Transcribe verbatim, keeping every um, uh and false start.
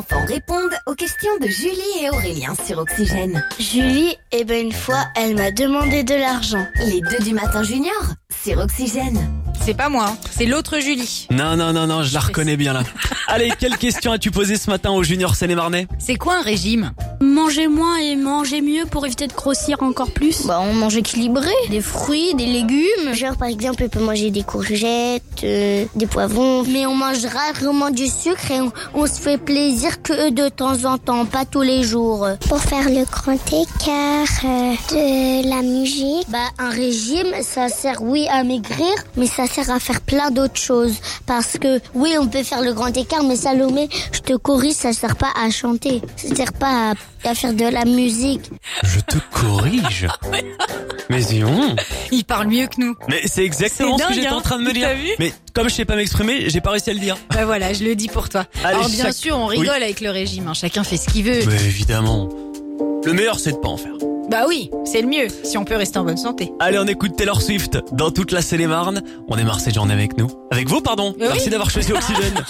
enfants répondent aux questions de Julie et Aurélien sur Oxygène. Julie, eh ben une fois, elle m'a demandé de l'argent. Les deux du matin junior sur Oxygène. C'est pas moi, c'est l'autre Julie. Non, non, non, non, je la reconnais bien là. Allez, quelle question as-tu posée ce matin au Junior Seine-et-Marnais? C'est quoi un régime? Manger moins et manger mieux pour éviter de grossir encore plus. Bah, on mange équilibré. Des fruits, des légumes. Genre, par exemple, on peut manger des courgettes, euh, des poivrons. Mais on mange rarement du sucre et on, on se fait plaisir que de temps en temps, pas tous les jours. Pour faire le grand écart, euh, de la musique. Bah, un régime, ça sert, oui, à maigrir, mais ça sert à faire plein d'autres choses. Parce que, oui, on peut faire le grand écart, mais Salomé, je te corrige, ça sert pas à chanter. Ça sert pas à, à faire de la musique. Je te corrige. Mais Zion. Il parle mieux que nous. Mais c'est exactement C'est ce que dingue, j'étais hein. en train de me dire. T'as vu? Mais comme je sais pas m'exprimer, j'ai pas réussi à le dire. Bah voilà, je le dis pour toi. Allez, Alors bien chaque- sûr, on rigole Oui. avec le régime, hein. Chacun fait ce qu'il veut. Mais évidemment. Le meilleur, c'est de pas en faire. Bah oui, c'est le mieux, si on peut rester en bonne santé. Allez, on écoute Taylor Swift dans toute la Seine-et-Marne. On démarre cette journée avec nous. Avec vous, pardon. Oui. Merci d'avoir choisi Oxygène.